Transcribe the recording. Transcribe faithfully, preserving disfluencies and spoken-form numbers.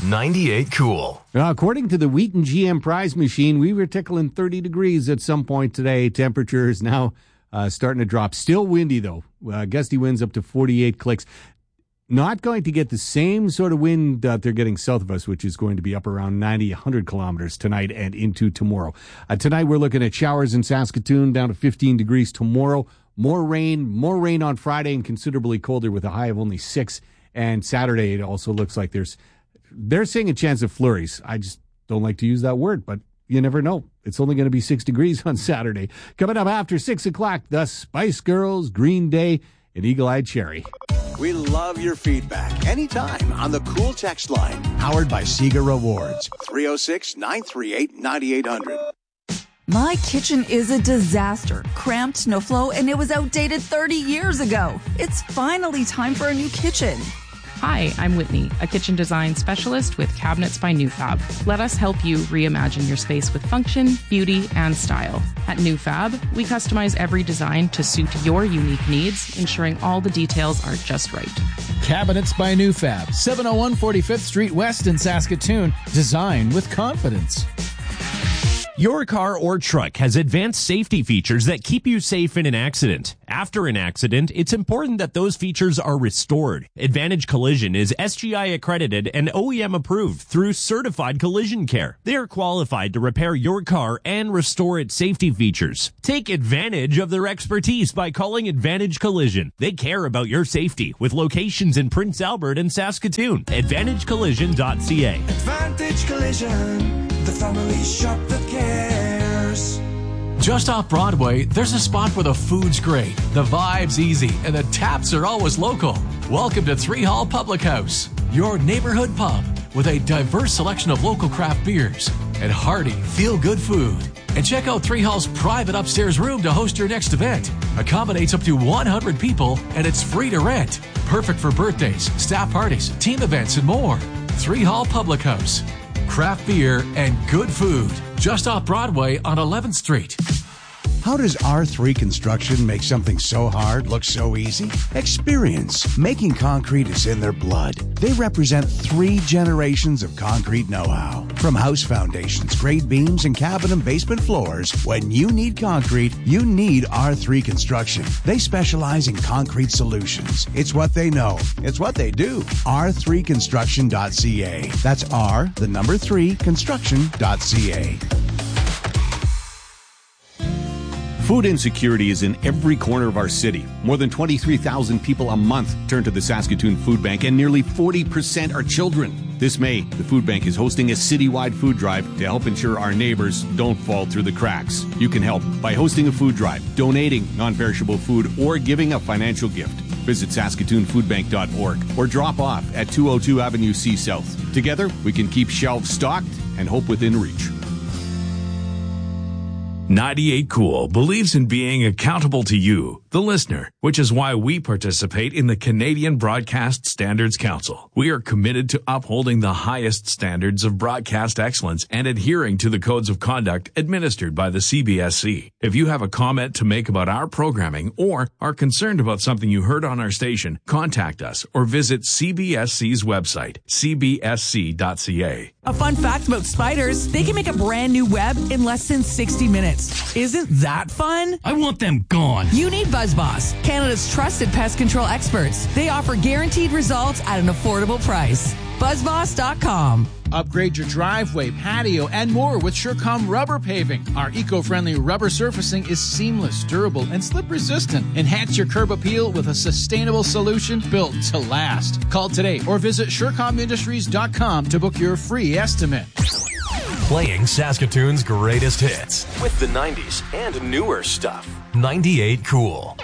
ninety-eight Cool. Now, according to the Wheaton G M prize machine, we were tickling thirty degrees at some point today. Temperature is now uh, starting to drop. Still windy, though. Uh, gusty winds up to forty-eight clicks. Not going to get the same sort of wind that they're getting south of us, which is going to be up around ninety, one hundred kilometers tonight and into tomorrow. Uh, tonight, we're looking at showers in Saskatoon, down to fifteen degrees tomorrow. More rain, more rain on Friday, and considerably colder with a high of only six. And Saturday, it also looks like there's they're seeing a chance of flurries. I just don't like to use that word, but you never know. It's only going to be six degrees on Saturday. Coming up after six o'clock, the Spice Girls, Green Day, and Eagle Eye Cherry. We love your feedback anytime on the Cool text line. Powered by Sega Rewards. three oh six, nine three eight, nine eight hundred. My kitchen is a disaster. Cramped, no flow, and it was outdated thirty years ago. It's finally time for a new kitchen. Hi, I'm Whitney, a kitchen design specialist with Cabinets by NewFab. Let us help you reimagine your space with function, beauty, and style. At NewFab, we customize every design to suit your unique needs, ensuring all the details are just right. Cabinets by NewFab, seven oh one forty-fifth Street West in Saskatoon. Design with confidence. Your car or truck has advanced safety features that keep you safe in an accident. After an accident, it's important that those features are restored. Advantage Collision is S G I accredited and O E M approved through Certified Collision Care. They are qualified to repair your car and restore its safety features. Take advantage of their expertise by calling Advantage Collision. They care about your safety with locations in Prince Albert and Saskatoon. advantage collision dot c a. Advantage Collision, the family shop that cares. Just off Broadway, there's a spot where the food's great, the vibe's easy, and the taps are always local. Welcome to Three Hall Public House, your neighborhood pub with a diverse selection of local craft beers and hearty, feel-good food. And check out Three Hall's private upstairs room to host your next event. Accommodates up to one hundred people, and it's free to rent. Perfect for birthdays, staff parties, team events, and more. Three Hall Public House. Craft beer and good food. Just off Broadway on eleventh Street. How does R three Construction make something so hard look so easy? Experience. Making concrete is in their blood. They represent three generations of concrete know-how. From house foundations, grade beams, and cabin and basement floors, when you need concrete, you need R three Construction. They specialize in concrete solutions. It's what they know. It's what they do. R three construction dot c a. That's R, the number three, construction dot c a. Food insecurity is in every corner of our city. More than twenty-three thousand people a month turn to the Saskatoon Food Bank, and nearly forty percent are children. This May, the Food Bank is hosting a citywide food drive to help ensure our neighbors don't fall through the cracks. You can help by hosting a food drive, donating non-perishable food, or giving a financial gift. Visit saskatoon food bank dot org or drop off at two oh two Avenue C South. Together, we can keep shelves stocked and hope within reach. ninety-eight Cool believes in being accountable to you, the listener, which is why we participate in the Canadian Broadcast Standards Council. We are committed to upholding the highest standards of broadcast excellence and adhering to the codes of conduct administered by the C B S C. If you have a comment to make about our programming or are concerned about something you heard on our station, contact us or visit C B S C's website, c b s c dot c a. A fun fact about spiders, they can make a brand new web in less than sixty minutes. Isn't that fun? I want them gone. You need BuzzBoss, Canada's trusted pest control experts. They offer guaranteed results at an affordable price. buzz boss dot com. Upgrade your driveway, patio, and more with Surecom Rubber Paving. Our eco-friendly rubber surfacing is seamless, durable, and slip-resistant. Enhance your curb appeal with a sustainable solution built to last. Call today or visit surecom industries dot com to book your free estimate. Playing Saskatoon's greatest hits with the nineties and newer stuff. ninety-eight Cool.